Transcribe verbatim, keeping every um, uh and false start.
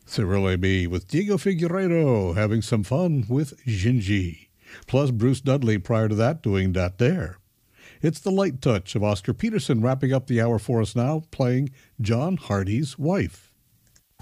Cirille B with Diego Figueiredo having some fun with Gingy. Plus Bruce Dudley prior to that doing that there. It's the light touch of Oscar Peterson wrapping up the hour for us now, playing John Hardy's Wife.